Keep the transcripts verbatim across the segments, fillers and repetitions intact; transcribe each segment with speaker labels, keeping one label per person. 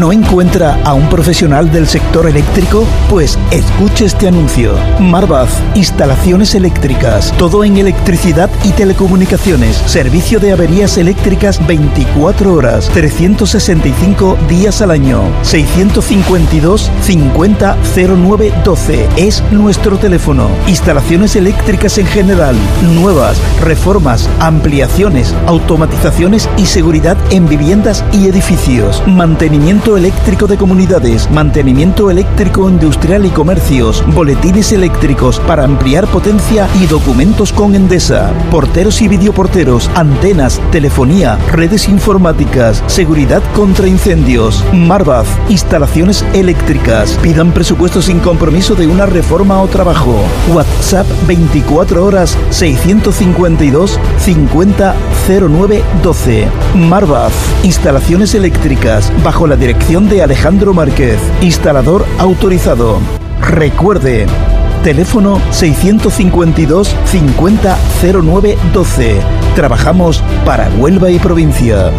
Speaker 1: ¿No encuentra a un profesional del sector eléctrico? Pues escuche este anuncio. Marvaz, instalaciones eléctricas, todo en electricidad y telecomunicaciones, servicio de averías eléctricas veinticuatro horas, trescientos sesenta y cinco días al año. seiscientos cincuenta y dos cincuenta cero nueve doce es nuestro teléfono. Instalaciones eléctricas en general, nuevas, reformas, ampliaciones, automatizaciones y seguridad en viviendas y edificios. Mantenimiento eléctrico de comunidades, mantenimiento eléctrico industrial y comercios, boletines eléctricos para ampliar potencia y documentos con Endesa, porteros y videoporteros, antenas, telefonía, redes informáticas, seguridad contra incendios. Marvaz, instalaciones eléctricas. Pidan presupuesto sin compromiso de una reforma o trabajo. WhatsApp veinticuatro horas seiscientos cincuenta y dos cincuenta cero nueve doce. Marvaz, instalaciones eléctricas, bajo la dirección de Alejandro Márquez, instalador autorizado. Recuerde, teléfono seiscientos cincuenta y dos cincuenta cero nueve doce. Trabajamos para Huelva y provincia.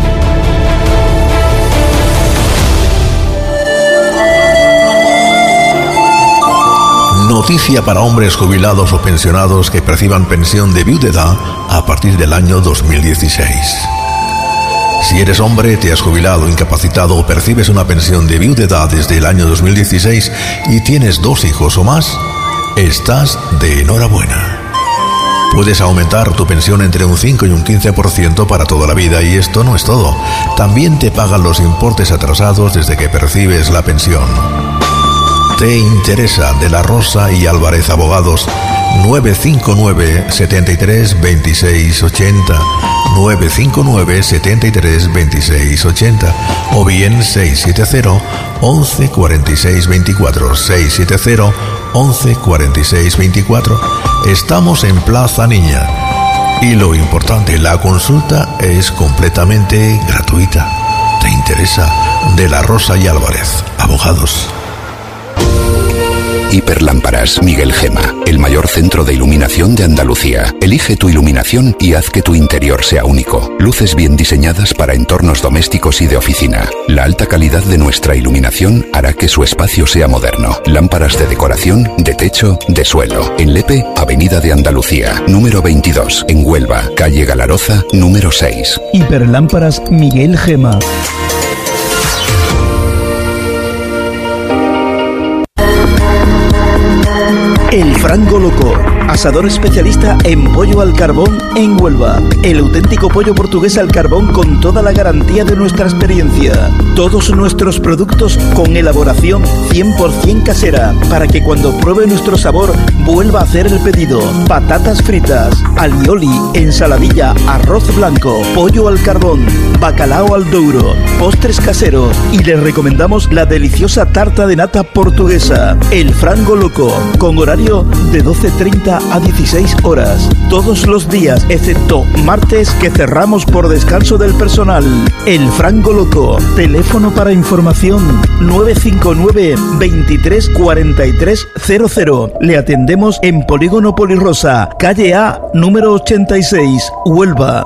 Speaker 2: Noticia para hombres jubilados o pensionados que perciban pensión de viudedad a partir del año dos mil dieciséis. Si eres hombre, te has jubilado, incapacitado o percibes una pensión de viudedad desde el año dos mil dieciséis y tienes dos hijos o más, estás de enhorabuena. Puedes aumentar tu pensión entre un cinco y un quince por ciento para toda la vida, y esto no es todo. También te pagan los importes atrasados desde que percibes la pensión. ¿Te interesa? De la Rosa y Álvarez Abogados, nueve cinco nueve, setenta y tres, veintiséis ochenta, nueve cinco nueve, setenta y tres, veintiséis ochenta, o bien seis siete cero, once cuarenta y seis veinticuatro, seis siete cero, once cuarenta y seis veinticuatro. Estamos en Plaza Niña. Y lo importante, la consulta es completamente gratuita. ¿Te interesa? De la Rosa y Álvarez Abogados.
Speaker 3: Hiperlámparas Miguel Gema, el mayor centro de iluminación de Andalucía. Elige tu iluminación y haz que tu interior sea único. Luces bien diseñadas para entornos domésticos y de oficina. La alta calidad de nuestra iluminación hará que su espacio sea moderno. Lámparas de decoración, de techo, de suelo. En Lepe, Avenida de Andalucía, número veintidós. En Huelva, calle Galaroza, número seis.
Speaker 1: Hiperlámparas Miguel Gema. El Frango Loco, asador especialista en pollo al carbón en Huelva. El auténtico pollo portugués al carbón con toda la garantía de nuestra experiencia. Todos nuestros productos con elaboración cien por ciento casera, para que cuando pruebe nuestro sabor vuelva a hacer el pedido. Patatas fritas, alioli, ensaladilla, arroz blanco, pollo al carbón, bacalao al douro, postres caseros, y les recomendamos la deliciosa tarta de nata portuguesa. El Frango Loco, con horario de doce treinta a dieciséis horas, todos los días excepto martes, que cerramos por descanso del personal. El Frango Loco, teléfono para información nueve cinco nueve, veintitrés cuarenta y tres cero cero. Le atendemos en Polígono Polirosa, calle A, número ochenta y seis, Huelva.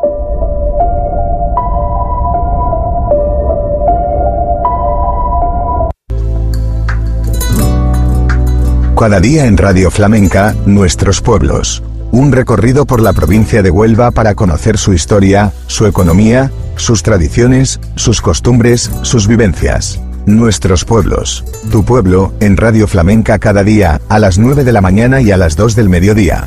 Speaker 4: Cada día en Radio Flamenca, nuestros pueblos. Un recorrido por la provincia de Huelva para conocer su historia, su economía, sus tradiciones, sus costumbres, sus vivencias. Nuestros pueblos. Tu pueblo, en Radio Flamenca cada día, a las nueve de la mañana y a las dos del mediodía.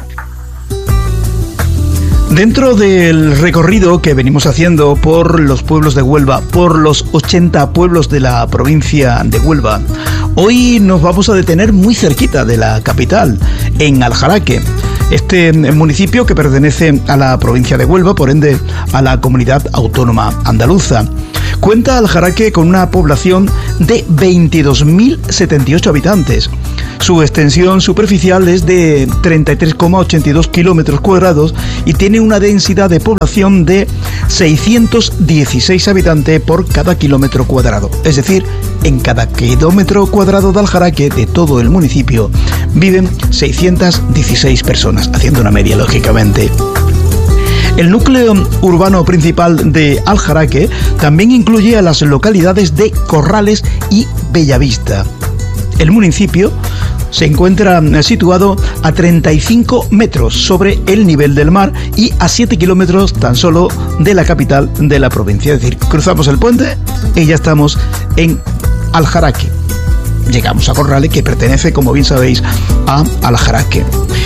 Speaker 1: Dentro del recorrido que venimos haciendo por los pueblos de Huelva, por los ochenta pueblos de la provincia de Huelva, hoy nos vamos a detener muy cerquita de la capital, en Aljaraque. Este municipio que pertenece a la provincia de Huelva, por ende a la comunidad autónoma andaluza. Cuenta Aljaraque con una población de veintidós mil setenta y ocho habitantes. Su extensión superficial es de treinta y tres coma ochenta y dos kilómetros cuadrados y tiene una densidad de población de seiscientos dieciséis habitantes por cada kilómetro cuadrado. Es decir, en cada kilómetro cuadrado de Aljaraque, de todo el municipio, viven seiscientas dieciséis personas, haciendo una media, lógicamente. El núcleo urbano principal de Aljaraque también incluye a las localidades de Corrales y Bellavista. El municipio se encuentra situado a treinta y cinco metros sobre el nivel del mar y a siete kilómetros tan solo de la capital de la provincia. Es decir, cruzamos el puente y ya estamos en Aljaraque. Llegamos a Corrales, que pertenece, como bien sabéis, a Aljaraque.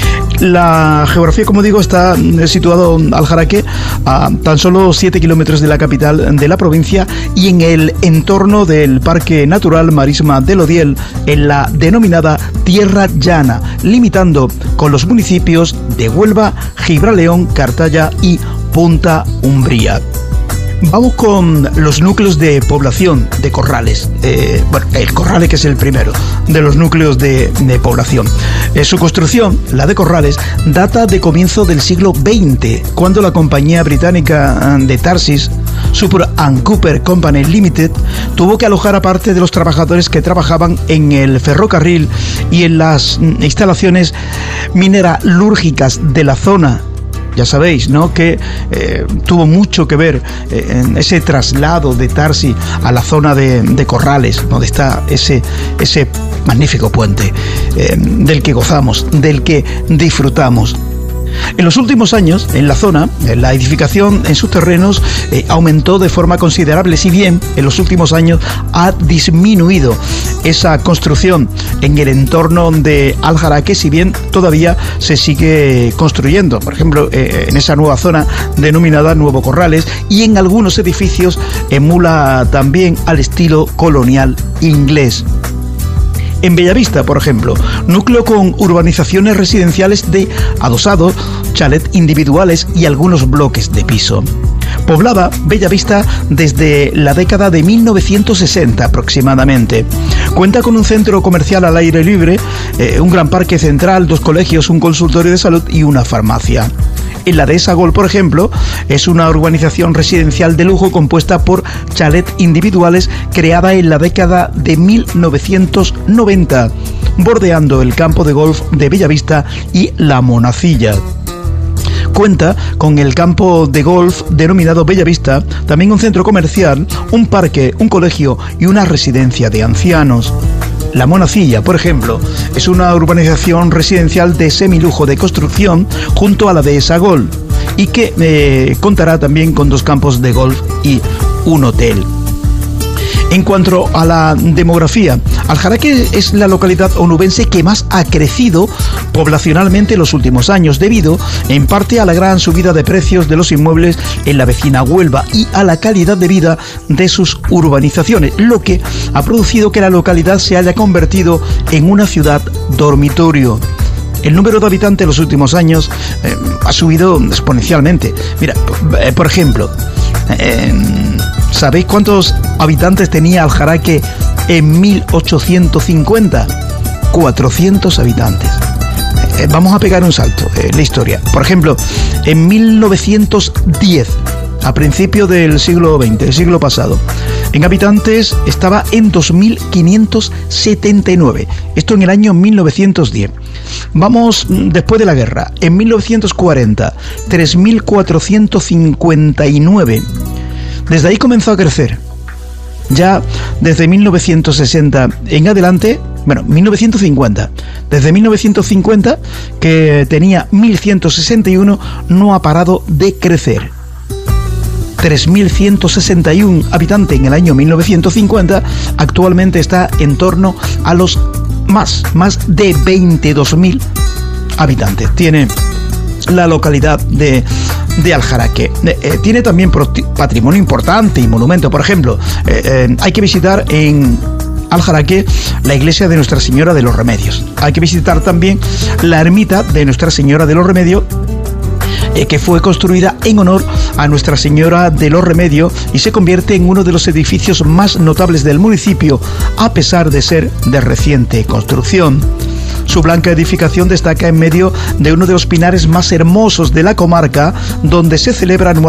Speaker 1: La geografía, como digo, está situado Aljaraque a tan solo siete kilómetros de la capital de la provincia y en el entorno del Parque Natural Marisma del Odiel, en la denominada Tierra Llana, limitando con los municipios de Huelva, Gibraleón, Cartaya y Punta Umbría. Vamos con los núcleos de población de Corrales. Eh, bueno, el Corrales, que es el primero de los núcleos de, de población. Eh, su construcción, la de Corrales, data de comienzo del siglo veinte, cuando la compañía británica de Tarsis, Super and Cooper Company Limited, tuvo que alojar a parte de los trabajadores que trabajaban en el ferrocarril y en las instalaciones mineralúrgicas de la zona. Ya sabéis, ¿no?, que eh, tuvo mucho que ver eh, en ese traslado de Tarsis a la zona de, de Corrales, donde está ese, ese magnífico puente eh, del que gozamos, del que disfrutamos. En los últimos años, en la zona, la edificación en sus terrenos eh, aumentó de forma considerable, si bien en los últimos años ha disminuido esa construcción en el entorno de Aljaraque, si bien todavía se sigue construyendo, por ejemplo, eh, en esa nueva zona denominada Nuevo Corrales, y en algunos edificios emula también al estilo colonial inglés. En Bellavista, por ejemplo, núcleo con urbanizaciones residenciales de adosados, chalet individuales y algunos bloques de piso. Poblada Bellavista desde la década de mil novecientos sesenta aproximadamente. Cuenta con un centro comercial al aire libre, eh, un gran parque central, dos colegios, un consultorio de salud y una farmacia. En la dehesa Gol, por ejemplo, es una urbanización residencial de lujo compuesta por chalet individuales creada en la década de mil novecientos noventa, bordeando el campo de golf de Bellavista y La Monacilla. Cuenta con el campo de golf denominado Bellavista, también un centro comercial, un parque, un colegio y una residencia de ancianos. La Monacilla, por ejemplo, es una urbanización residencial de semilujo de construcción junto a la dehesa Gol y que eh, contará también con dos campos de golf y un hotel. En cuanto a la demografía, Aljaraque es la localidad onubense que más ha crecido poblacionalmente en los últimos años, debido en parte a la gran subida de precios de los inmuebles en la vecina Huelva y a la calidad de vida de sus urbanizaciones, lo que ha producido que la localidad se haya convertido en una ciudad dormitorio. El número de habitantes en los últimos años eh, ha subido exponencialmente. Mira, eh, por ejemplo, eh, ¿sabéis cuántos habitantes tenía Aljaraque en mil ochocientos cincuenta? cuatrocientos habitantes. Eh, vamos a pegar un salto en la historia. Por ejemplo, en mil novecientos diez, a principios del siglo veinte, el siglo pasado, en habitantes estaba en dos mil quinientos setenta y nueve. Esto en el año mil novecientos diez. Vamos después de la guerra. En mil novecientos cuarenta, tres mil cuatrocientos cincuenta y nueve. Desde ahí comenzó a crecer. Ya desde mil novecientos sesenta en adelante, bueno, mil novecientos cincuenta, desde mil novecientos cincuenta, que tenía mil ciento sesenta y uno, no ha parado de crecer. tres mil ciento sesenta y uno habitantes en el año mil novecientos cincuenta, actualmente está en torno a los más, más de veintidós mil habitantes. Tiene la localidad de, de Aljaraque. Eh, tiene también patrimonio importante y monumentos. Por ejemplo, eh, eh, hay que visitar en Aljaraque la iglesia de Nuestra Señora de los Remedios. Hay que visitar también la ermita de Nuestra Señora de los Remedios, eh, que fue construida en honor a Nuestra Señora de los Remedios y se convierte en uno de los edificios más notables del municipio, a pesar de ser de reciente construcción. Su blanca edificación destaca en medio de uno de los pinares más hermosos de la comarca, donde se celebra anualmente